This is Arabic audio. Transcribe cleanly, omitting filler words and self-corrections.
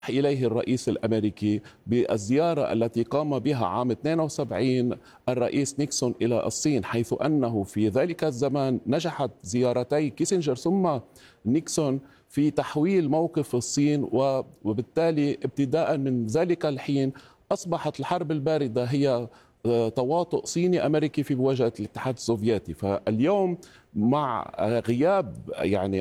إليه الرئيس الأمريكي بالزيارة التي قام بها عام 72 الرئيس نيكسون إلى الصين، حيث أنه في ذلك الزمان نجحت زيارتي كيسنجر ثم نيكسون في تحويل موقف الصين، وبالتالي ابتداء من ذلك الحين أصبحت الحرب الباردة هي تواطؤ صيني أمريكي في مواجهة الاتحاد السوفيتي. فاليوم مع غياب يعني